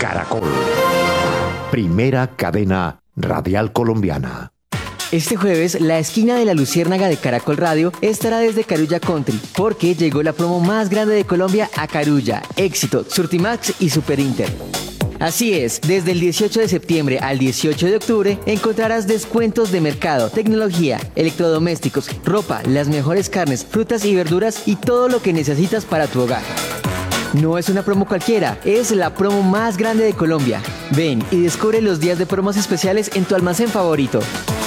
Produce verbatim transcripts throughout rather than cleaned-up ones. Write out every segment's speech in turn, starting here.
Caracol, primera cadena radial colombiana. Este jueves, la esquina de la Luciérnaga de Caracol Radio estará desde Carulla Country, porque llegó la promo más grande de Colombia a Carulla, Éxito, Surtimax y Super Inter. Así es, desde el dieciocho de septiembre al dieciocho de octubre encontrarás descuentos de mercado, tecnología, electrodomésticos, ropa, las mejores carnes, frutas y verduras y todo lo que necesitas para tu hogar. No es una promo cualquiera, es la promo más grande de Colombia. Ven y descubre los días de promos especiales en tu almacén favorito.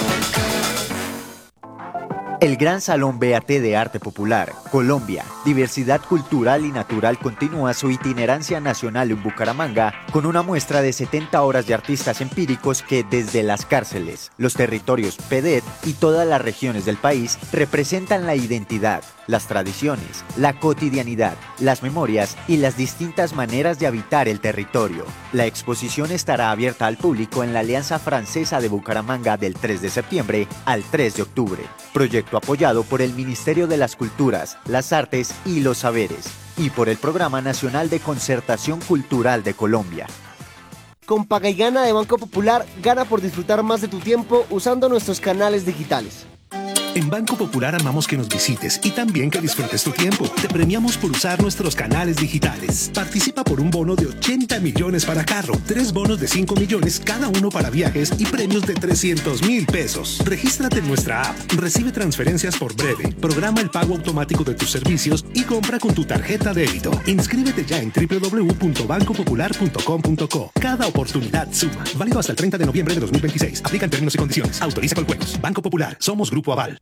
El Gran Salón B A T de Arte Popular, Colombia, Diversidad Cultural y Natural continúa su itinerancia nacional en Bucaramanga con una muestra de setenta horas de artistas empíricos que desde las cárceles, los territorios P D E T y todas las regiones del país representan la identidad, las tradiciones, la cotidianidad, las memorias y las distintas maneras de habitar el territorio. La exposición estará abierta al público en la Alianza Francesa de Bucaramanga del tres de septiembre al tres de octubre. Proyecto apoyado por el Ministerio de las Culturas, las Artes y los Saberes y por el Programa Nacional de Concertación Cultural de Colombia. Con Paga y Gana de Banco Popular, gana por disfrutar más de tu tiempo usando nuestros canales digitales. En Banco Popular amamos que nos visites y también que disfrutes tu tiempo. Te premiamos por usar nuestros canales digitales. Participa por un bono de ochenta millones para carro, tres bonos de cinco millones cada uno para viajes y premios de trescientos mil pesos. Regístrate en nuestra app, recibe transferencias por breve, programa el pago automático de tus servicios y compra con tu tarjeta de débito. Inscríbete ya en doble u doble u doble u punto banco popular punto com punto co. Cada oportunidad suma. Válido hasta el treinta de noviembre de dos mil veintiséis. Aplican términos y condiciones. Autoriza con juegos. Banco Popular. Somos Grupo Aval.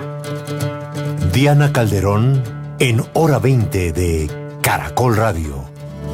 Diana Calderón en Hora veinte de Caracol Radio.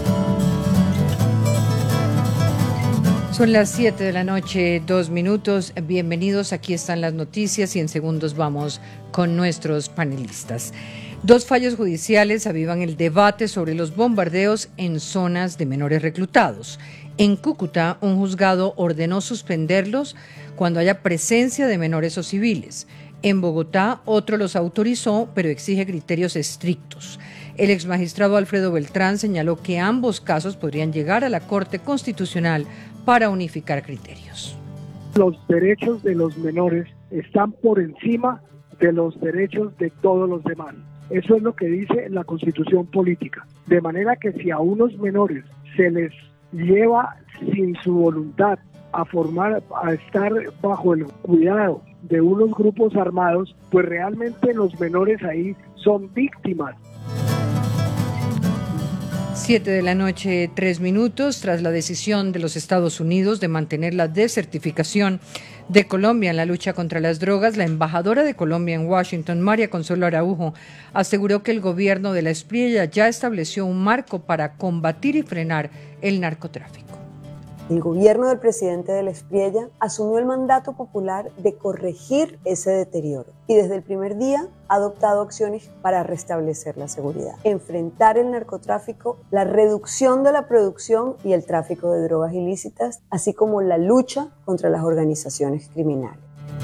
Son las siete de la noche, dos minutos. Bienvenidos, aquí están las noticias y en segundos vamos con nuestros panelistas. Dos fallos judiciales avivan el debate sobre los bombardeos en zonas de menores reclutados. En Cúcuta, un juzgado ordenó suspenderlos cuando haya presencia de menores o civiles. En Bogotá, otro los autorizó, pero exige criterios estrictos. El exmagistrado Alfredo Beltrán señaló que ambos casos podrían llegar a la Corte Constitucional para unificar criterios. Los derechos de los menores están por encima de los derechos de todos los demás. Eso es lo que dice la Constitución política. De manera que si a unos menores se les lleva sin su voluntad a formar, a estar bajo el cuidado de unos grupos armados, pues realmente los menores ahí son víctimas. Siete de la noche, tres minutos, tras la decisión de los Estados Unidos de mantener la desertificación de Colombia en la lucha contra las drogas, la embajadora de Colombia en Washington, María Consuelo Araujo, aseguró que el gobierno de la Espriella ya estableció un marco para combatir y frenar el narcotráfico. El gobierno del presidente de la Espriella asumió el mandato popular de corregir ese deterioro y desde el primer día ha adoptado acciones para restablecer la seguridad, enfrentar el narcotráfico, la reducción de la producción y el tráfico de drogas ilícitas, así como la lucha contra las organizaciones criminales.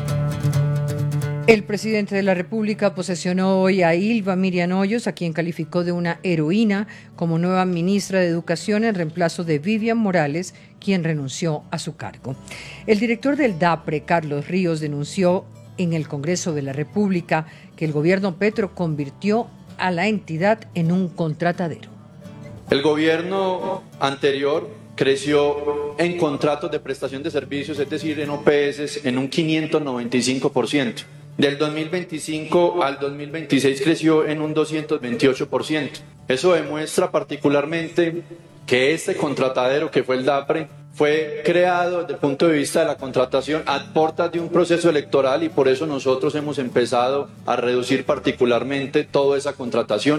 El presidente de la República posesionó hoy a Ylva Miriam Hoyos, a quien calificó de una heroína, como nueva ministra de Educación en reemplazo de Vivian Morales, quien renunció a su cargo. El director del DAPRE, Carlos Ríos, denunció en el Congreso de la República que el gobierno Petro convirtió a la entidad en un contratadero. El gobierno anterior creció en contratos de prestación de servicios, es decir, en O P S, en un quinientos noventa y cinco por ciento. Del dos mil veinticinco al dos mil veintiséis creció en un doscientos veintiocho por ciento. Eso demuestra particularmente que este contratadero que fue el DAPRE fue creado desde el punto de vista de la contratación a portas de un proceso electoral y por eso nosotros hemos empezado a reducir particularmente toda esa contratación.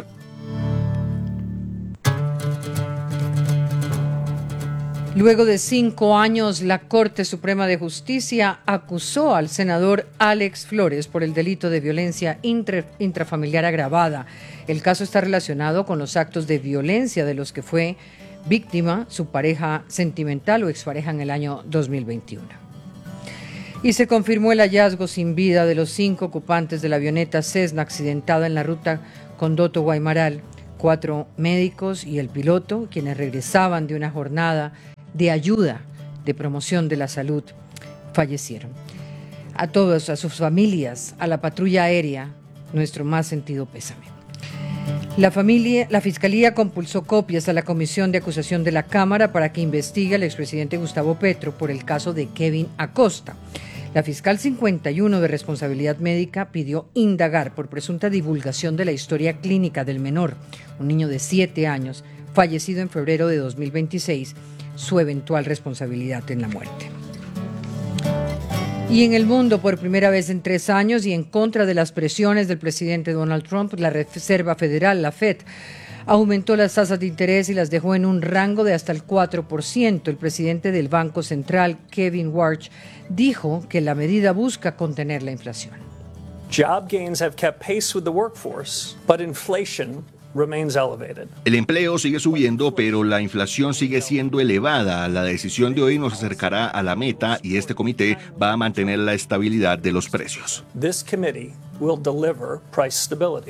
Luego de cinco años, la Corte Suprema de Justicia acusó al senador Alex Flores por el delito de violencia intra- intrafamiliar agravada. El caso está relacionado con los actos de violencia de los que fue víctima su pareja sentimental o expareja en el año dos mil veintiuno. Y se confirmó el hallazgo sin vida de los cinco ocupantes de la avioneta Cessna accidentada en la ruta Condoto-Guaymaral. Cuatro médicos y el piloto, quienes regresaban de una jornada de ayuda, de promoción de la salud, fallecieron. A todos, a sus familias, a la patrulla aérea, nuestro más sentido pésame. La, familia, la Fiscalía compulsó copias a la Comisión de Acusación de la Cámara para que investigue al expresidente Gustavo Petro por el caso de Kevin Acosta. La fiscal cincuenta y uno de responsabilidad médica pidió indagar por presunta divulgación de la historia clínica del menor, un niño de siete años, fallecido en febrero de dos mil veintiséis, su eventual responsabilidad en la muerte. Y en el mundo, por primera vez en tres años y en contra de las presiones del presidente Donald Trump, la Reserva Federal, la Fed, aumentó las tasas de interés y las dejó en un rango de hasta el cuatro por ciento. El presidente del Banco Central, Kevin Warsh, dijo que la medida busca contener la inflación. Job gains have kept pace with the workforce, but inflation remains elevated. El empleo sigue subiendo, pero la inflación sigue siendo elevada. La decisión de hoy nos acercará a la meta y este comité va a mantener la estabilidad de los precios. This committee will deliver price stability.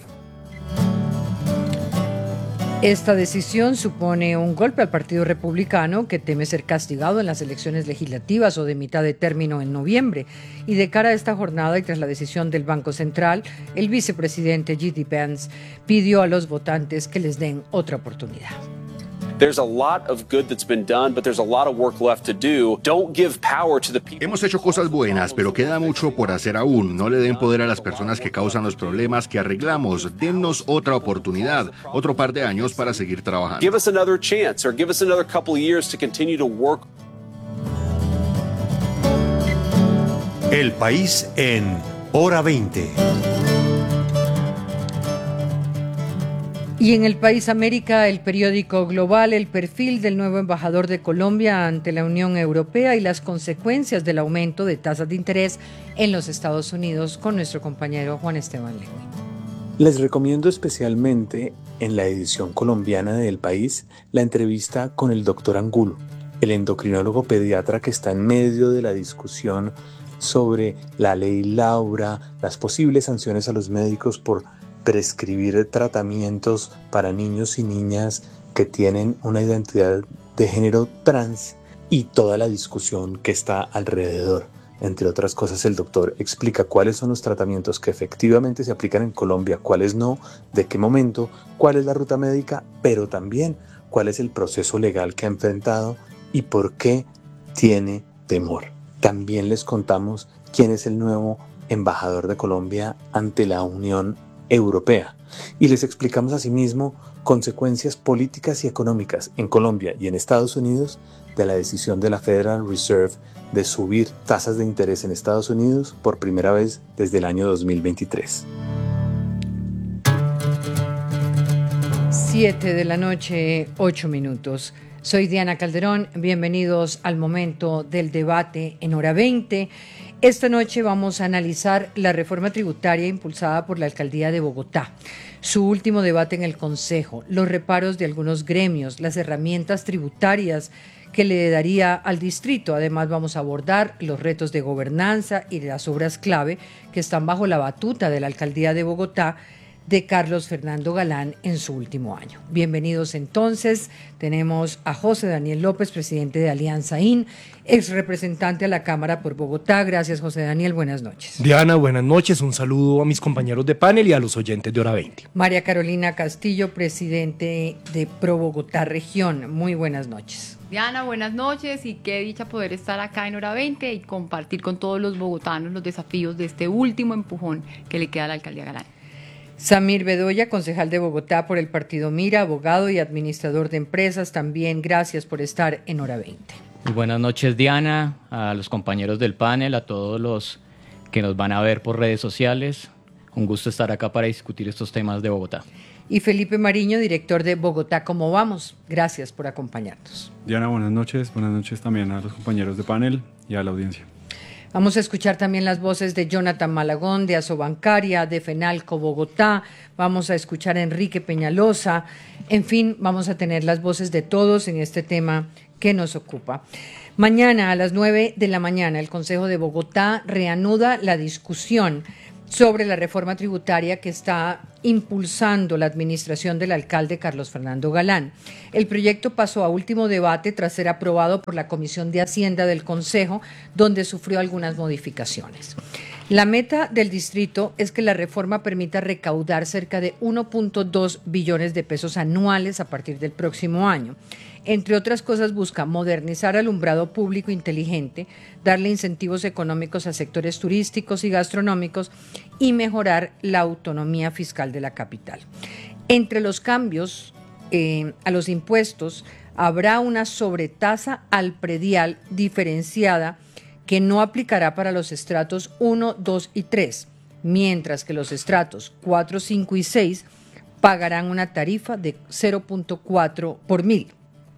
Esta decisión supone un golpe al Partido Republicano, que teme ser castigado en las elecciones legislativas o de mitad de término en noviembre. Y de cara a esta jornada y tras la decisión del Banco Central, el vicepresidente J D Vance pidió a los votantes que les den otra oportunidad. There's a lot of good that's been done, but there's a lot of work left to do. Don't give power to the people. Hemos hecho cosas buenas, pero queda mucho por hacer aún. No le den poder a las personas que causan los problemas que arreglamos. Dennos otra oportunidad, otro par de años para seguir trabajando. Give us another chance, or give us another couple of years to continue to work. El país en Hora veinte. Y en el país América, el periódico Global, el perfil del nuevo embajador de Colombia ante la Unión Europea y las consecuencias del aumento de tasas de interés en los Estados Unidos, con nuestro compañero Juan Esteban Lewy. Les recomiendo especialmente en la edición colombiana del país la entrevista con el doctor Angulo, el endocrinólogo pediatra que está en medio de la discusión sobre la ley Laura, las posibles sanciones a los médicos por prescribir tratamientos para niños y niñas que tienen una identidad de género trans y toda la discusión que está alrededor. Entre otras cosas, el doctor explica cuáles son los tratamientos que efectivamente se aplican en Colombia, cuáles no, de qué momento, cuál es la ruta médica, pero también cuál es el proceso legal que ha enfrentado y por qué tiene temor. También les contamos quién es el nuevo embajador de Colombia ante la Unión Europea y les explicamos asimismo consecuencias políticas y económicas en Colombia y en Estados Unidos de la decisión de la Federal Reserve de subir tasas de interés en Estados Unidos por primera vez desde el año dos mil veintitrés. Siete de la noche, ocho minutos. Soy Diana Calderón, bienvenidos al momento del debate en Hora veinte. Esta noche vamos a analizar la reforma tributaria impulsada por la Alcaldía de Bogotá, su último debate en el Consejo, los reparos de algunos gremios, las herramientas tributarias que le daría al distrito. Además vamos a abordar los retos de gobernanza y las obras clave que están bajo la batuta de la Alcaldía de Bogotá de Carlos Fernando Galán en su último año. Bienvenidos entonces. Tenemos a José Daniel López, presidente de Alianza I N, ex representante a la Cámara por Bogotá. Gracias, José Daniel. Buenas noches. Diana, buenas noches. Un saludo a mis compañeros de panel y a los oyentes de Hora veinte. María Carolina Castillo, presidente de Pro Bogotá Región. Muy buenas noches. Diana, buenas noches y qué dicha poder estar acá en Hora veinte y compartir con todos los bogotanos los desafíos de este último empujón que le queda a la Alcaldía Galán. Samir Bedoya, concejal de Bogotá por el Partido Mira, abogado y administrador de empresas. También gracias por estar en Hora veinte. Muy buenas noches, Diana, a los compañeros del panel, a todos los que nos van a ver por redes sociales. Un gusto estar acá para discutir estos temas de Bogotá. Y Felipe Mariño, director de Bogotá ¿Cómo vamos? Gracias por acompañarnos. Diana, buenas noches. Buenas noches también a los compañeros de panel y a la audiencia. Vamos a escuchar también las voces de Jonathan Malagón, de Asobancaria, de Fenalco Bogotá. Vamos a escuchar a Enrique Peñalosa. En fin, vamos a tener las voces de todos en este tema que nos ocupa. Mañana a las nueve de la mañana, el Consejo de Bogotá reanuda la discusión sobre la reforma tributaria que está impulsando la administración del alcalde Carlos Fernando Galán. El proyecto pasó a último debate tras ser aprobado por la Comisión de Hacienda del Consejo, donde sufrió algunas modificaciones. La meta del distrito es que la reforma permita recaudar cerca de uno punto dos billones de pesos anuales a partir del próximo año. Entre otras cosas, busca modernizar alumbrado público inteligente, darle incentivos económicos a sectores turísticos y gastronómicos y mejorar la autonomía fiscal de la capital. Entre los cambios eh, a los impuestos, habrá una sobretasa al predial diferenciada que no aplicará para los estratos uno, dos y tres, mientras que los estratos cuatro, cinco y seis pagarán una tarifa de cero punto cuatro por mil.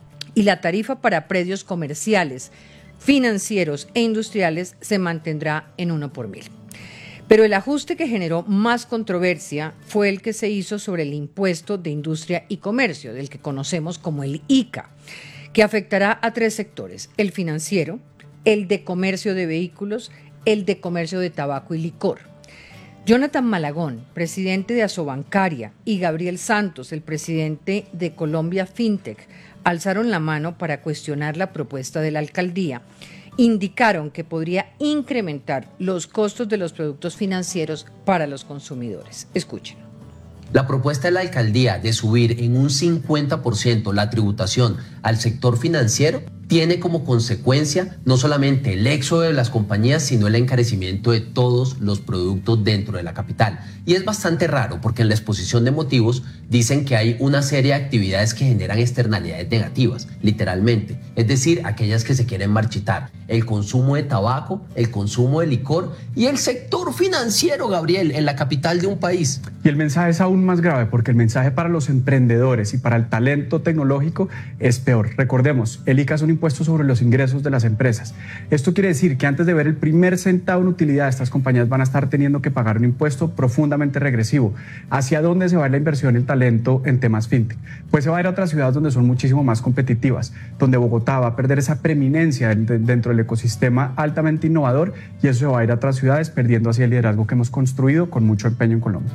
Y la tarifa para predios comerciales, financieros e industriales se mantendrá en uno por mil. Pero el ajuste que generó más controversia fue el que se hizo sobre el impuesto de industria y comercio, del que conocemos como el I C A, que afectará a tres sectores: el financiero, el de comercio de vehículos, el de comercio de tabaco y licor. Jonathan Malagón, presidente de Asobancaria, y Gabriel Santos, el presidente de Colombia FinTech, alzaron la mano para cuestionar la propuesta de la alcaldía. Indicaron que podría incrementar los costos de los productos financieros para los consumidores. Escuchen. La propuesta de la alcaldía de subir en un cincuenta por ciento la tributación al sector financiero tiene como consecuencia no solamente el éxodo de las compañías, sino el encarecimiento de todos los productos dentro de la capital. Y es bastante raro porque en la exposición de motivos dicen que hay una serie de actividades que generan externalidades negativas, literalmente, es decir, aquellas que se quieren marchitar: el consumo de tabaco, el consumo de licor y el sector financiero, Gabriel, en la capital de un país. Y el mensaje es aún más grave porque el mensaje para los emprendedores y para el talento tecnológico es peor. Recordemos, el I C A es un impuesto sobre los ingresos de las empresas. Esto quiere decir que antes de ver el primer centavo en utilidad, estas compañías van a estar teniendo que pagar un impuesto profundamente regresivo. ¿Hacia dónde se va a ir la inversión en talento en temas fintech? Pues se va a ir a otras ciudades donde son muchísimo más competitivas, donde Bogotá va a perder esa preeminencia dentro del ecosistema altamente innovador, y eso se va a ir a otras ciudades, perdiendo así el liderazgo que hemos construido con mucho empeño en Colombia.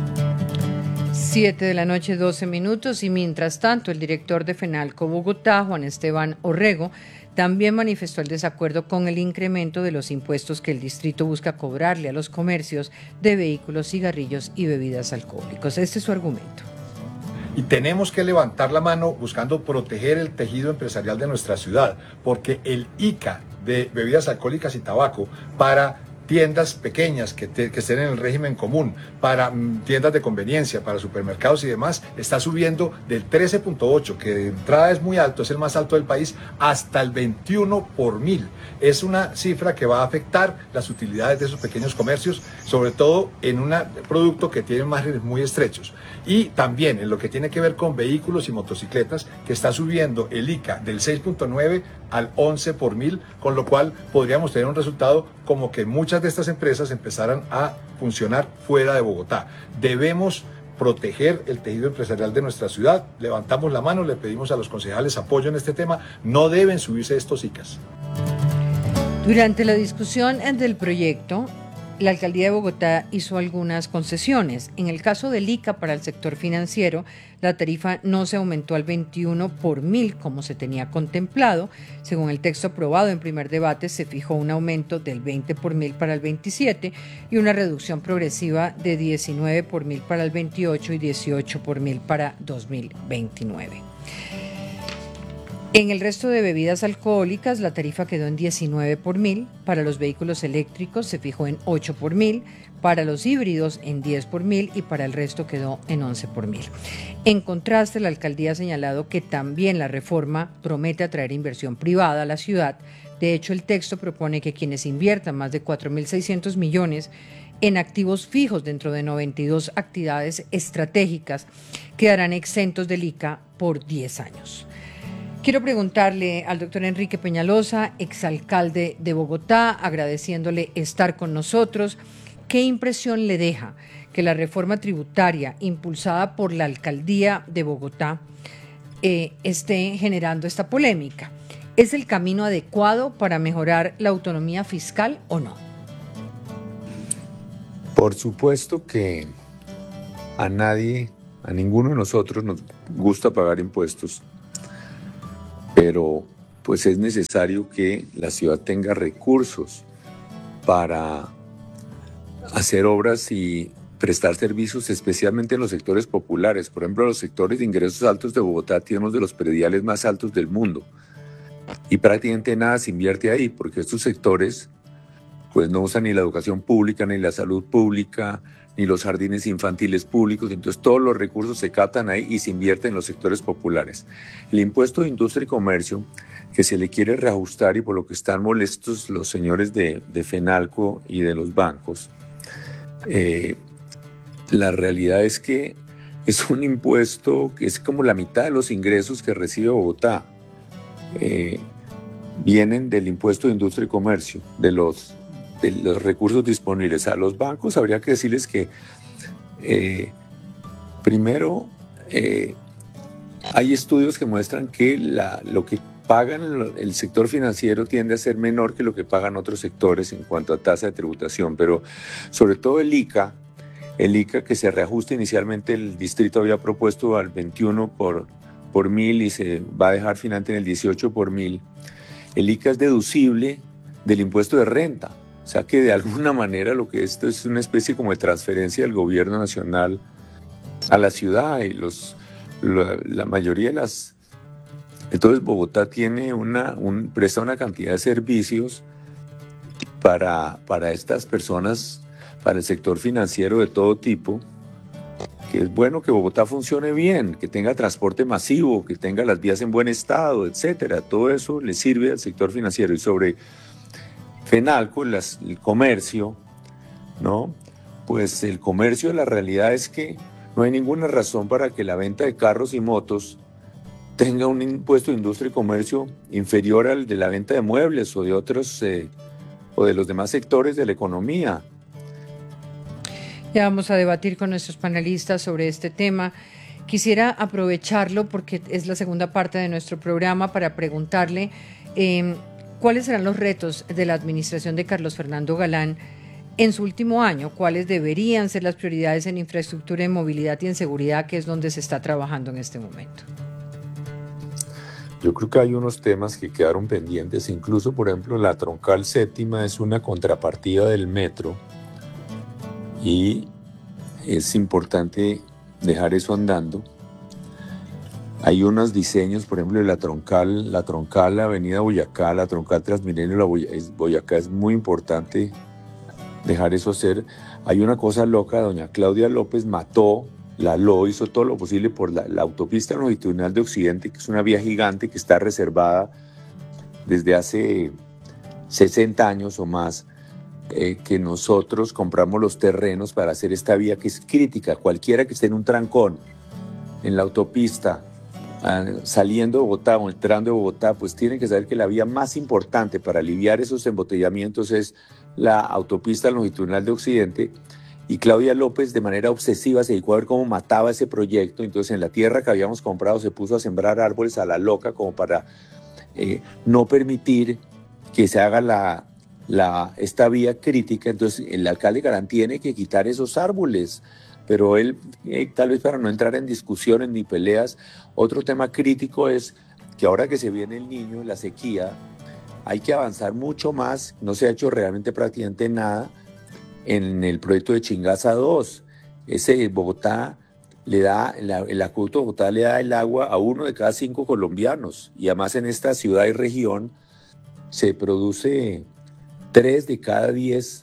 siete de la noche, doce minutos, y mientras tanto el director de FENALCO Bogotá, Juan Esteban Orrego, también manifestó el desacuerdo con el incremento de los impuestos que el distrito busca cobrarle a los comercios de vehículos, cigarrillos y bebidas alcohólicas. Este es su argumento. Y tenemos que levantar la mano buscando proteger el tejido empresarial de nuestra ciudad, porque el I C A de bebidas alcohólicas y tabaco para tiendas pequeñas que, te, que estén en el régimen común, para mm, tiendas de conveniencia, para supermercados y demás, está subiendo del trece punto ocho, que de entrada es muy alto, es el más alto del país, hasta el veintiuno por mil. Es una cifra que va a afectar las utilidades de esos pequeños comercios, sobre todo en un producto que tiene márgenes muy estrechos. Y también en lo que tiene que ver con vehículos y motocicletas, que está subiendo el I C A del seis punto nueve al once por mil, con lo cual podríamos tener un resultado como que muchas de estas empresas empezaran a funcionar fuera de Bogotá. Debemos proteger el tejido empresarial de nuestra ciudad. Levantamos la mano, le pedimos a los concejales apoyo en este tema. No deben subirse estos I C As. Durante la discusión del proyecto, la alcaldía de Bogotá hizo algunas concesiones. En el caso del I C A para el sector financiero, la tarifa no se aumentó al veintiuno por mil como se tenía contemplado. Según el texto aprobado en primer debate, se fijó un aumento del veinte por mil para el veintisiete y una reducción progresiva de diecinueve por mil para el veintiocho y dieciocho por mil para dos mil veintinueve. En el resto de bebidas alcohólicas, la tarifa quedó en diecinueve por mil, para los vehículos eléctricos se fijó en ocho por mil, para los híbridos en diez por mil y para el resto quedó en once por mil. En contraste, la alcaldía ha señalado que también la reforma promete atraer inversión privada a la ciudad. De hecho, el texto propone que quienes inviertan más de cuatro mil seiscientos millones en activos fijos dentro de noventa y dos actividades estratégicas quedarán exentos del I C A por diez años. Quiero preguntarle al doctor Enrique Peñalosa, exalcalde de Bogotá, agradeciéndole estar con nosotros, ¿qué impresión le deja que la reforma tributaria impulsada por la alcaldía de Bogotá eh, esté generando esta polémica? ¿Es el camino adecuado para mejorar la autonomía fiscal o no? Por supuesto que a nadie, a ninguno de nosotros nos gusta pagar impuestos, pero pues es necesario que la ciudad tenga recursos para hacer obras y prestar servicios, especialmente en los sectores populares. Por ejemplo, los sectores de ingresos altos de Bogotá tienen uno de los prediales más altos del mundo y prácticamente nada se invierte ahí porque estos sectores pues no usan ni la educación pública, ni la salud pública, ni los jardines infantiles públicos, entonces todos los recursos se captan ahí y se invierten en los sectores populares. El impuesto de industria y comercio, que se le quiere reajustar y por lo que están molestos los señores de, de FENALCO y de los bancos, eh, la realidad es que es un impuesto que es como la mitad de los ingresos que recibe Bogotá. Eh, vienen del impuesto de industria y comercio, de los de los recursos disponibles. A los bancos habría que decirles que eh, primero eh, hay estudios que muestran que la, lo que pagan el, el sector financiero tiende a ser menor que lo que pagan otros sectores en cuanto a tasa de tributación, pero sobre todo el ICA, el ICA que se reajusta inicialmente, el distrito había propuesto al veintiuno por, por mil y se va a dejar finalmente en el dieciocho por mil. El ICA es deducible del impuesto de renta. O sea que de alguna manera lo que esto es una especie como de transferencia del gobierno nacional a la ciudad y los, la, la mayoría de las... Entonces Bogotá tiene una, un, presta una cantidad de servicios para, para estas personas, para el sector financiero de todo tipo, que es bueno que Bogotá funcione bien, que tenga transporte masivo, que tenga las vías en buen estado, etcétera. Todo eso le sirve al sector financiero. Y sobre FENALCO, las, el comercio, ¿no? Pues el comercio, la realidad es que no hay ninguna razón para que la venta de carros y motos tenga un impuesto de industria y comercio inferior al de la venta de muebles o de otros eh, o de los demás sectores de la economía. Ya vamos a debatir con nuestros panelistas sobre este tema. Quisiera aprovecharlo porque es la segunda parte de nuestro programa para preguntarle eh, ¿cuáles serán los retos de la administración de Carlos Fernando Galán en su último año? ¿Cuáles deberían ser las prioridades en infraestructura, en movilidad y en seguridad, que es donde se está trabajando en este momento? Yo creo que hay unos temas que quedaron pendientes, incluso, por ejemplo, la troncal séptima es una contrapartida del metro y es importante dejar eso andando. Hay unos diseños, por ejemplo, de la troncal, la troncal, la avenida Boyacá, la troncal Transmilenio, la Boy- es, Boyacá, es muy importante dejar eso hacer. Hay una cosa loca, doña Claudia López mató, la LO hizo todo lo posible por la, la autopista longitudinal de Occidente, que es una vía gigante que está reservada desde hace sesenta años o más, eh, que nosotros compramos los terrenos para hacer esta vía que es crítica. Cualquiera que esté en un trancón, en la autopista, saliendo de Bogotá o entrando de Bogotá, pues tienen que saber que la vía más importante para aliviar esos embotellamientos es la autopista longitudinal de Occidente, y Claudia López de manera obsesiva se dedicó a ver cómo mataba ese proyecto. Entonces en la tierra que habíamos comprado se puso a sembrar árboles a la loca como para eh, no permitir que se haga la, la, esta vía crítica. Entonces el alcalde Galán tiene que quitar esos árboles, pero él, eh, tal vez para no entrar en discusiones ni peleas, otro tema crítico es que ahora que se viene el Niño, la sequía, hay que avanzar mucho más. No se ha hecho realmente prácticamente nada en el proyecto de Chingaza dos. Ese Bogotá le da, la, el acueducto de Bogotá le da el agua a uno de cada cinco colombianos, y además en esta ciudad y región se produce tres de cada diez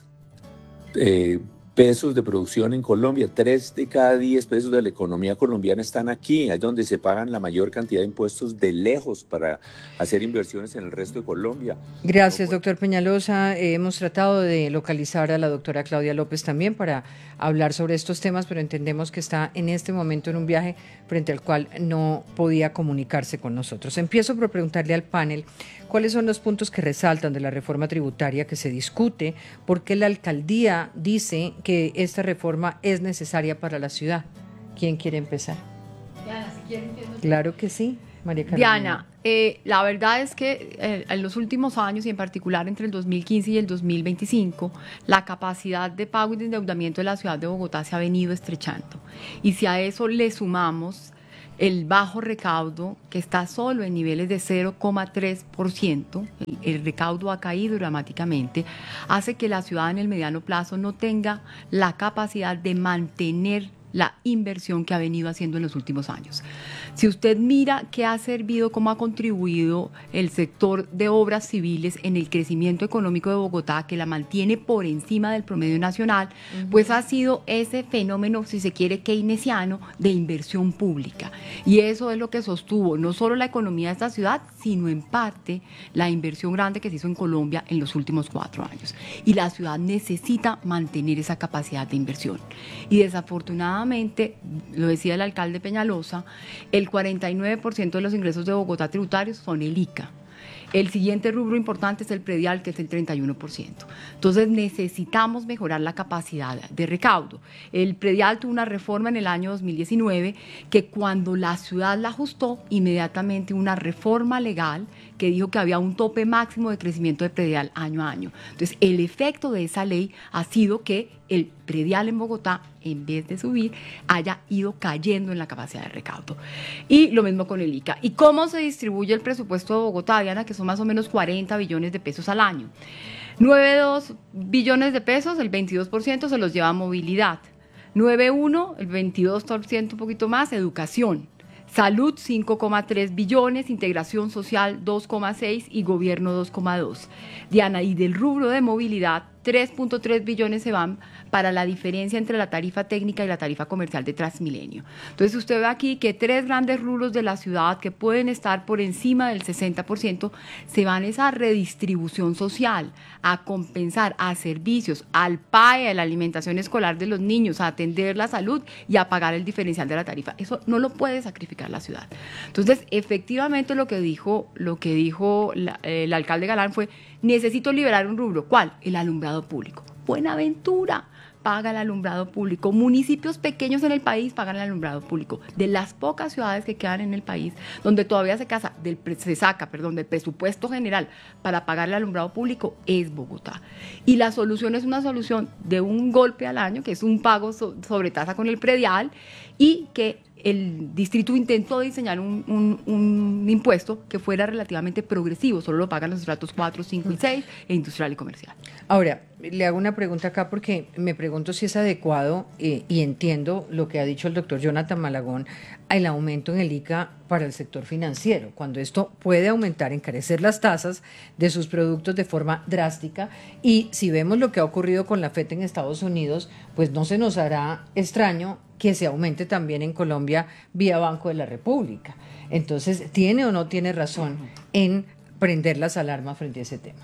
eh, pesos de producción en Colombia. Tres de cada diez pesos de la economía colombiana están aquí, es donde se pagan la mayor cantidad de impuestos de lejos para hacer inversiones en el resto de Colombia. Gracias, doctor Peñalosa. Eh, hemos tratado de localizar a la doctora Claudia López también para hablar sobre estos temas, pero entendemos que está en este momento en un viaje frente al cual no podía comunicarse con nosotros. Empiezo por preguntarle al panel cuáles son los puntos que resaltan de la reforma tributaria que se discute, por qué la alcaldía dice que esta reforma es necesaria para la ciudad. ¿Quién quiere empezar? Diana, si quiere empiezo. Claro que sí, María Carolina. Diana, eh, la verdad es que eh, en los últimos años y en particular entre el dos mil quince y el dos mil veinticinco, la capacidad de pago y de endeudamiento de la ciudad de Bogotá se ha venido estrechando. Y si a eso le sumamos el bajo recaudo, que está solo en niveles de cero coma tres por ciento, el, el recaudo ha caído dramáticamente, hace que la ciudad en el mediano plazo no tenga la capacidad de mantener la inversión que ha venido haciendo en los últimos años. Si usted mira qué ha servido, cómo ha contribuido el sector de obras civiles en el crecimiento económico de Bogotá, que la mantiene por encima del promedio nacional, uh-huh. pues ha sido ese fenómeno, si se quiere, keynesiano de inversión pública. Y eso es lo que sostuvo no solo la economía de esta ciudad, sino en parte la inversión grande que se hizo en Colombia en los últimos cuatro años. Y la ciudad necesita mantener esa capacidad de inversión. Y desafortunadamente, lo decía el alcalde Peñalosa, el cuarenta y nueve por ciento de los ingresos de Bogotá tributarios son el I C A. El siguiente rubro importante es el predial, que es el treinta y uno por ciento. Entonces necesitamos mejorar la capacidad de recaudo. El predial tuvo una reforma en el año dos mil diecinueve que cuando la ciudad la ajustó, inmediatamente una reforma legal que dijo que había un tope máximo de crecimiento de predial año a año. Entonces el efecto de esa ley ha sido que el predial en Bogotá, en vez de subir, haya ido cayendo en la capacidad de recaudo. Y lo mismo con el I C A. ¿Y cómo se distribuye el presupuesto de Bogotá, Diana? Que son más o menos cuarenta billones de pesos al año. nueve coma dos billones de pesos, el veintidós por ciento se los lleva a movilidad. nueve coma uno, el veintidós por ciento, un poquito más, educación. Salud, cinco coma tres billones, integración social, dos coma seis y gobierno, dos coma dos. Diana, y del rubro de movilidad, tres punto tres billones se van para la diferencia entre la tarifa técnica y la tarifa comercial de Transmilenio. Entonces usted ve aquí que tres grandes rubros de la ciudad que pueden estar por encima del sesenta por ciento se van a esa redistribución social, a compensar a servicios, al P A E, a la alimentación escolar de los niños, a atender la salud y a pagar el diferencial de la tarifa. Eso no lo puede sacrificar la ciudad. Entonces, efectivamente lo que dijo, lo que dijo la, el alcalde Galán fue: necesito liberar un rubro. ¿Cuál? El alumbrado público. Buenaventura paga el alumbrado público. Municipios pequeños en el país pagan el alumbrado público. De las pocas ciudades que quedan en el país donde todavía se, casa, del, se saca perdón, del presupuesto general para pagar el alumbrado público es Bogotá. Y la solución es una solución de un golpe al año, que es un pago so, sobre tasa con el predial, y que el distrito intentó diseñar un, un, un impuesto que fuera relativamente progresivo, solo lo pagan los estratos cuatro, cinco y seis, e industrial y comercial. Ahora, le hago una pregunta acá porque me pregunto si es adecuado eh, y entiendo lo que ha dicho el doctor Jonathan Malagón, el aumento en el I C A para el sector financiero, cuando esto puede aumentar, encarecer las tasas de sus productos de forma drástica, y si vemos lo que ha ocurrido con la F E D en Estados Unidos, pues no se nos hará extraño que se aumente también en Colombia vía Banco de la República. Entonces, ¿tiene o no tiene razón en prender las alarmas frente a ese tema?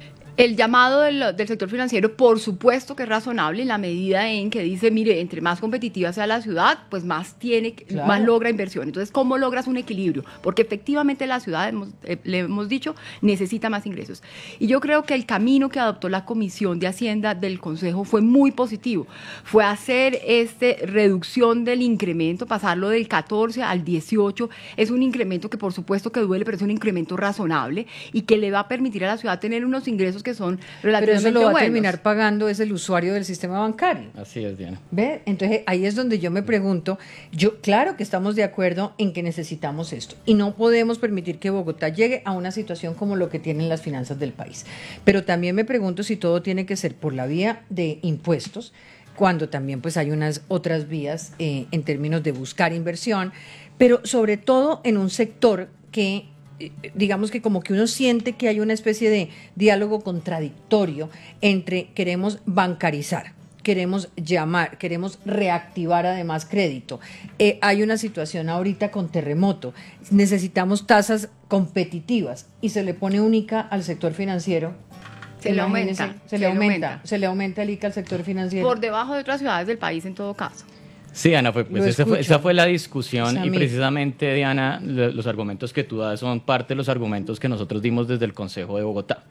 El llamado del, del sector financiero, por supuesto que es razonable en la medida en que dice, mire, entre más competitiva sea la ciudad, pues más tiene, claro, más logra inversión. Entonces, ¿cómo logras un equilibrio? Porque efectivamente la ciudad, hemos, eh, le hemos dicho, necesita más ingresos. Y yo creo que el camino que adoptó la Comisión de Hacienda del Consejo fue muy positivo. Fue hacer esta reducción del incremento, pasarlo del catorce al dieciocho. Es un incremento que por supuesto que duele, pero es un incremento razonable y que le va a permitir a la ciudad tener unos ingresos que son relativamente buenos. Pero eso lo va buenos. a terminar pagando es el usuario del sistema bancario. Así es, Diana. ¿Ve? Entonces ahí es donde yo me pregunto, yo claro que estamos de acuerdo en que necesitamos esto y no podemos permitir que Bogotá llegue a una situación como lo que tienen las finanzas del país. Pero también me pregunto si todo tiene que ser por la vía de impuestos, cuando también pues hay unas otras vías eh, en términos de buscar inversión, pero sobre todo en un sector que digamos que como que uno siente que hay una especie de diálogo contradictorio entre queremos bancarizar, queremos llamar, queremos reactivar además crédito. Eh, hay una situación ahorita con terremoto, necesitamos tasas competitivas y se le pone un I C A al sector financiero. Se le aumenta. Se, se le aumenta, aumenta, se le aumenta el I C A al sector financiero. Por debajo de otras ciudades del país en todo caso. Sí, Ana, fue, pues esa, fue, esa fue la discusión y precisamente, Diana, los argumentos que tú das son parte de los argumentos que nosotros dimos desde el Consejo de Bogotá.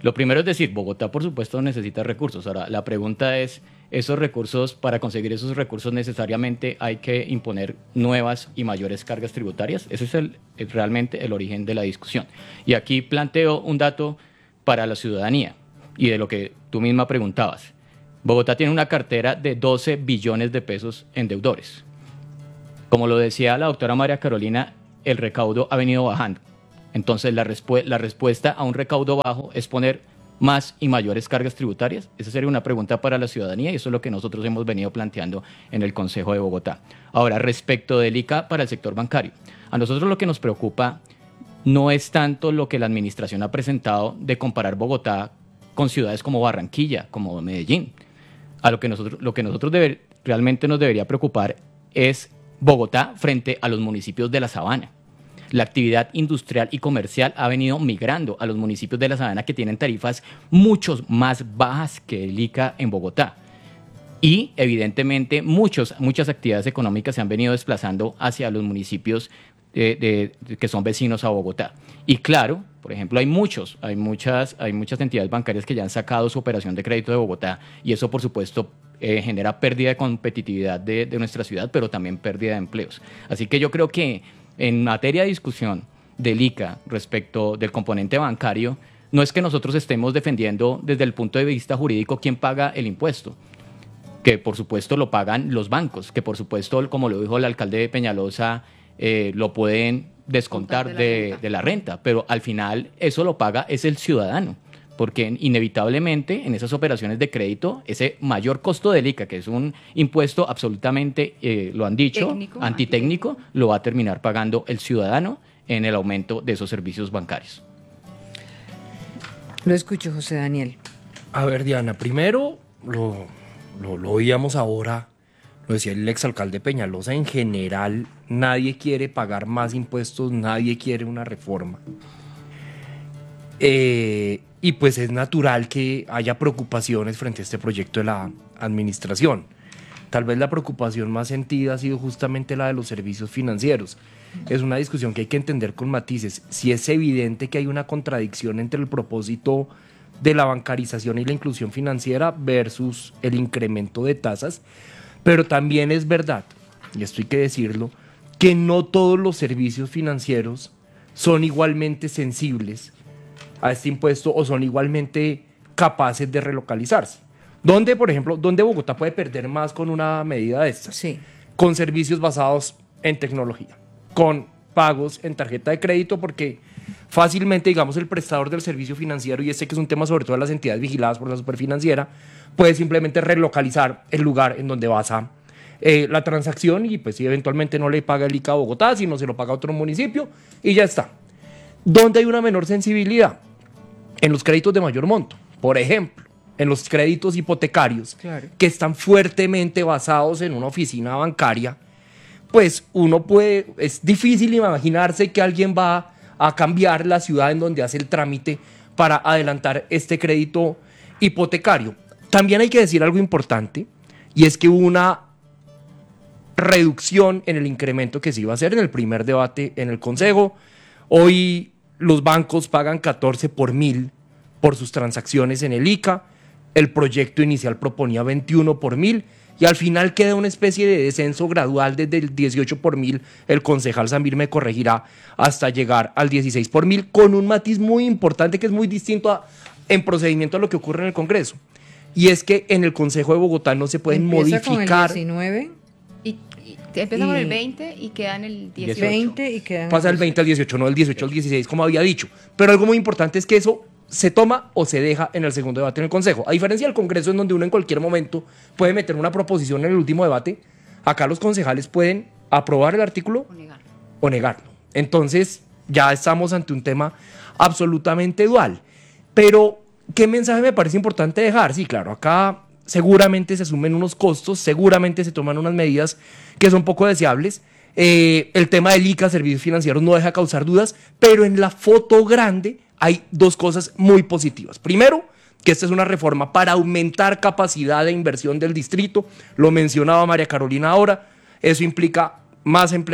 Lo primero es decir, Bogotá por supuesto necesita recursos. Ahora, la pregunta es, esos recursos, para conseguir esos recursos necesariamente hay que imponer nuevas y mayores cargas tributarias. Ese es el, es realmente el origen de la discusión. Y aquí planteo un dato para la ciudadanía y de lo que tú misma preguntabas. Bogotá tiene una cartera de doce billones de pesos en deudores. Como lo decía la doctora María Carolina, el recaudo ha venido bajando. Entonces, la, respu- la respuesta a un recaudo bajo es poner más y mayores cargas tributarias. Esa sería una pregunta para la ciudadanía y eso es lo que nosotros hemos venido planteando en el Consejo de Bogotá. Ahora, respecto del I C A para el sector bancario, a nosotros lo que nos preocupa no es tanto lo que la administración ha presentado de comparar Bogotá con ciudades como Barranquilla, como Medellín. A lo que nosotros, lo que nosotros debe, realmente nos debería preocupar es Bogotá frente a los municipios de la Sabana. La actividad industrial y comercial ha venido migrando a los municipios de la Sabana que tienen tarifas mucho más bajas que el I C A en Bogotá. Y evidentemente muchos, muchas actividades económicas se han venido desplazando hacia los municipios de, de, de, que son vecinos a Bogotá. Y claro, por ejemplo, hay muchos, hay muchas, hay muchas entidades bancarias que ya han sacado su operación de crédito de Bogotá y eso por supuesto eh, genera pérdida de competitividad de, de nuestra ciudad, pero también pérdida de empleos. Así que yo creo que en materia de discusión del I C A respecto del componente bancario, no es que nosotros estemos defendiendo desde el punto de vista jurídico quién paga el impuesto, que por supuesto lo pagan los bancos, que por supuesto, como lo dijo el alcalde de Peñalosa, eh, lo pueden descontar de, de, la de la renta, pero al final eso lo paga es el ciudadano, porque inevitablemente en esas operaciones de crédito, ese mayor costo del I C A, que es un impuesto absolutamente, eh, lo han dicho, técnico, antitécnico, antitécnico, lo va a terminar pagando el ciudadano en el aumento de esos servicios bancarios. Lo escucho, José Daniel. A ver, Diana, primero lo, lo, lo oíamos ahora, lo decía el exalcalde Peñalosa, en general nadie quiere pagar más impuestos, nadie quiere una reforma. Eh, y pues es natural que haya preocupaciones frente a este proyecto de la administración. Tal vez la preocupación más sentida ha sido justamente la de los servicios financieros. Es una discusión que hay que entender con matices. Si es evidente que hay una contradicción entre el propósito de la bancarización y la inclusión financiera versus el incremento de tasas, pero también es verdad, y esto hay que decirlo, que no todos los servicios financieros son igualmente sensibles a este impuesto o son igualmente capaces de relocalizarse. ¿Dónde, por ejemplo, dónde Bogotá puede perder más con una medida de estas? Sí. Con servicios basados en tecnología, con pagos en tarjeta de crédito, porque fácilmente, digamos, el prestador del servicio financiero, y este que es un tema sobre todo de las entidades vigiladas por la superfinanciera, puede simplemente relocalizar el lugar en donde basa eh, la transacción y pues si eventualmente no le paga el I C A a Bogotá, sino se lo paga a otro municipio y ya está. ¿Dónde hay una menor sensibilidad? En los créditos de mayor monto, por ejemplo, en los créditos hipotecarios, claro, que están fuertemente basados en una oficina bancaria, pues uno puede, es difícil imaginarse que alguien va a cambiar la ciudad en donde hace el trámite para adelantar este crédito hipotecario. También hay que decir algo importante, y es que hubo una reducción en el incremento que se iba a hacer en el primer debate en el Consejo. Hoy los bancos pagan catorce por mil por sus transacciones en el I C A, el proyecto inicial proponía veintiuno por mil, y al final queda una especie de descenso gradual desde el dieciocho por mil, el concejal Samir me corregirá, hasta llegar al dieciséis por mil, con un matiz muy importante que es muy distinto a, en procedimiento a lo que ocurre en el Congreso, y es que en el Consejo de Bogotá no se pueden Empieza modificar... Con el diecinueve y, y empieza y, con el veinte y queda en el dieciocho. veinte y queda en Pasa del veinte al dieciocho, no del dieciocho al dieciséis, como había dicho. Pero algo muy importante es que eso se toma o se deja en el segundo debate en el Consejo. A diferencia del Congreso, en donde uno en cualquier momento puede meter una proposición en el último debate, acá los concejales pueden aprobar el artículo o negarlo. O negarlo. Entonces, ya estamos ante un tema absolutamente dual. Pero, ¿qué mensaje me parece importante dejar? Sí, claro, acá seguramente se asumen unos costos, seguramente se toman unas medidas que son poco deseables. Eh, el tema del I C A, servicios financieros, no deja causar dudas, pero en la foto grande hay dos cosas muy positivas. Primero, que esta es una reforma para aumentar capacidad de inversión del distrito, lo mencionaba María Carolina ahora, eso implica más empleo,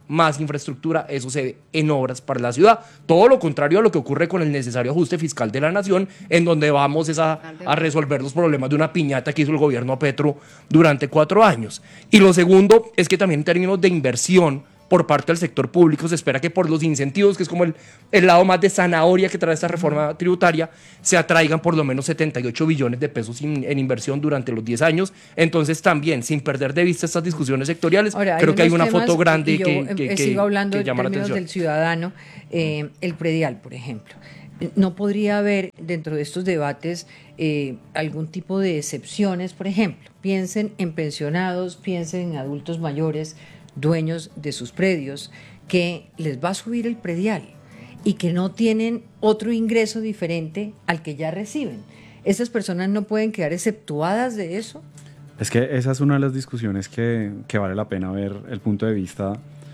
más infraestructura, eso se ve en obras para la ciudad. Todo lo contrario a lo que ocurre con el necesario ajuste fiscal de la nación, en donde vamos es a, a resolver los problemas de una piñata que hizo el gobierno a Petro durante cuatro años. Y lo segundo es que también en términos de inversión por parte del sector público se espera que por los incentivos, que es como el, el lado más de zanahoria que trae esta reforma tributaria, se atraigan por lo menos setenta y ocho billones de pesos in, en inversión durante los diez años. Entonces también, sin perder de vista estas discusiones sectoriales, Ahora, creo que hay una foto grande yo, que, que, eh, que sigo hablando que llama en la términos atención. Del ciudadano, eh, el predial, por ejemplo. ¿No podría haber dentro de estos debates eh, algún tipo de excepciones? Por ejemplo, piensen en pensionados, piensen en adultos mayores, dueños de sus predios, que les va a subir el predial y que no tienen otro ingreso diferente al que ya reciben. ¿Esas personas no pueden quedar exceptuadas de eso? Es que esa es una de las discusiones que, que vale la pena ver el punto de vista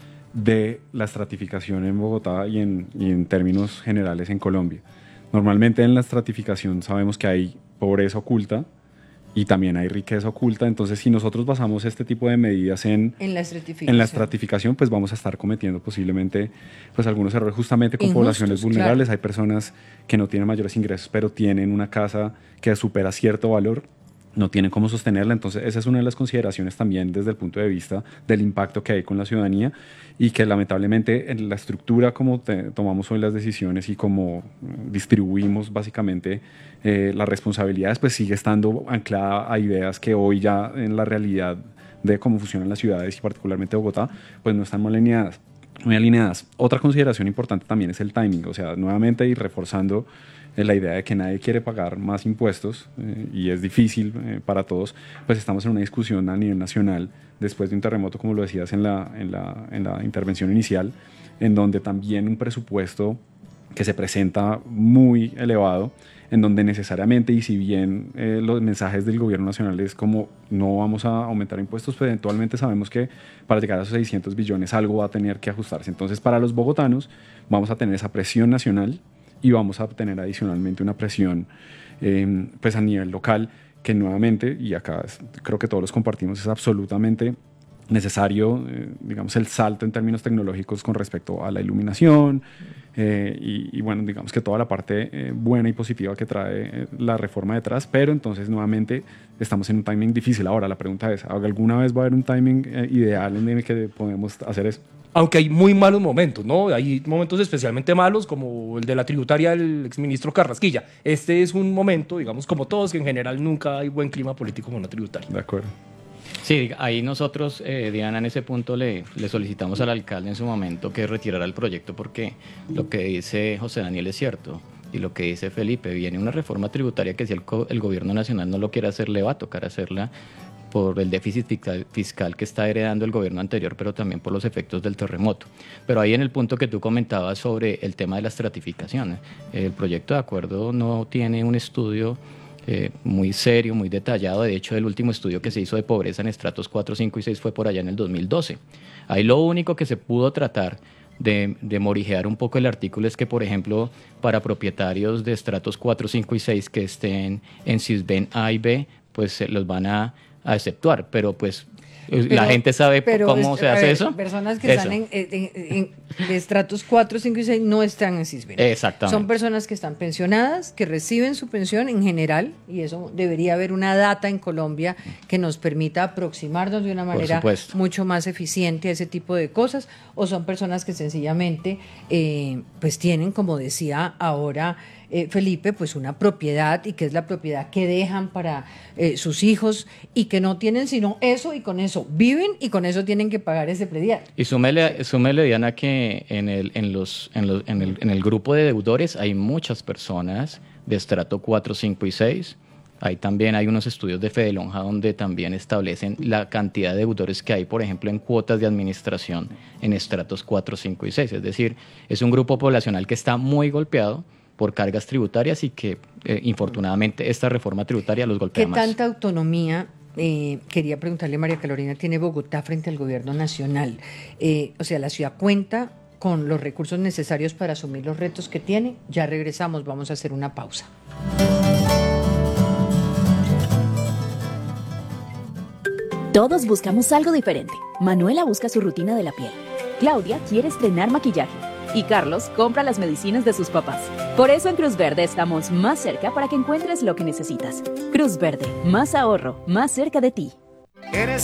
de la estratificación en Bogotá y en, y en términos generales en Colombia. Normalmente en la estratificación sabemos que hay pobreza oculta y también hay riqueza oculta, entonces si nosotros basamos este tipo de medidas en, en, la, estratificación. en la estratificación, pues vamos a estar cometiendo posiblemente pues, algunos errores justamente con Injustos, poblaciones vulnerables. Claro. Hay personas que no tienen mayores ingresos, pero tienen una casa que supera cierto valor, no tienen cómo sostenerla, entonces esa es una de las consideraciones también desde el punto de vista del impacto que hay con la ciudadanía y que lamentablemente en la estructura como te, tomamos hoy las decisiones y como distribuimos básicamente eh, las responsabilidades, pues sigue estando anclada a ideas que hoy ya en la realidad de cómo funcionan las ciudades y particularmente Bogotá, pues no están muy alineadas. Muy alineadas. Otra consideración importante también es el timing, o sea, nuevamente y reforzando la idea de que nadie quiere pagar más impuestos eh, y es difícil eh, para todos, pues estamos en una discusión a nivel nacional después de un terremoto, como lo decías en la, en la, en la intervención inicial, en donde también un presupuesto que se presenta muy elevado, en donde necesariamente, y si bien eh, los mensajes del gobierno nacional es como no vamos a aumentar impuestos, pues eventualmente sabemos que para llegar a esos seiscientos billones algo va a tener que ajustarse. Entonces para los bogotanos vamos a tener esa presión nacional y vamos a tener adicionalmente una presión eh, pues a nivel local que nuevamente, y acá es, creo que todos los compartimos, es absolutamente necesario, eh, digamos, el salto en términos tecnológicos con respecto a la iluminación eh, y, y bueno, digamos que toda la parte eh, buena y positiva que trae eh, la reforma detrás, pero entonces nuevamente estamos en un timing difícil. Ahora la pregunta es, ¿alguna vez va a haber un timing eh, ideal en el que podemos hacer eso? Aunque hay muy malos momentos, ¿no? Hay momentos especialmente malos, como el de la tributaria del exministro Carrasquilla. Este es un momento, digamos, como todos, que en general nunca hay buen clima político con la tributaria. De acuerdo. Sí, ahí nosotros, eh, Diana, en ese punto le, le solicitamos al alcalde en su momento que retirara el proyecto porque lo que dice José Daniel es cierto y lo que dice Felipe, viene una reforma tributaria que si el, el gobierno nacional no lo quiere hacer, le va a tocar hacerla por el déficit fiscal, fiscal que está heredando el gobierno anterior, pero también por los efectos del terremoto. Pero ahí en el punto que tú comentabas sobre el tema de la estratificación, el proyecto de acuerdo no tiene un estudio eh, muy serio, muy detallado. De hecho, el último estudio que se hizo de pobreza en estratos cuatro, cinco y seis fue por allá en el dos mil doce. Ahí lo único que se pudo tratar de, de morigear un poco el artículo es que, por ejemplo, para propietarios de estratos cuatro, cinco y seis que estén en Sisbén A y B, pues eh, los van a a exceptuar, pero pues pero, la gente sabe cómo es, se hace ver, eso. Personas que eso. están en, en, en, de estratos cuatro, cinco y seis no están en Sisbén. Exactamente. Son personas que están pensionadas, que reciben su pensión en general, y eso debería haber una data en Colombia que nos permita aproximarnos de una manera mucho más eficiente a ese tipo de cosas, o son personas que sencillamente eh, pues tienen, como decía ahora Eh, Felipe, pues una propiedad, y que es la propiedad que dejan para eh, sus hijos y que no tienen sino eso, y con eso viven y con eso tienen que pagar ese predial. Y súmele, súmele Diana, que en el, en, los, en, los, en, el, en el grupo de deudores hay muchas personas de estrato cuatro, cinco y seis. Ahí también hay unos estudios de Fede Lonja donde también establecen la cantidad de deudores que hay, por ejemplo, en cuotas de administración en estratos cuatro, cinco y seis. Es decir, es un grupo poblacional que está muy golpeado por cargas tributarias y que eh, infortunadamente esta reforma tributaria los golpea ¿Qué más. ¿Qué tanta autonomía, eh, quería preguntarle María Carolina, tiene Bogotá frente al gobierno nacional? Eh, o sea, la ciudad cuenta con los recursos necesarios para asumir los retos que tiene. Ya regresamos, vamos a hacer una pausa. Todos buscamos algo diferente. Manuela busca su rutina de la piel. Claudia quiere estrenar maquillaje y Carlos compra las medicinas de sus papás. Por eso en Cruz Verde estamos más cerca para que encuentres lo que necesitas. Cruz Verde, más ahorro, más cerca de ti. Eres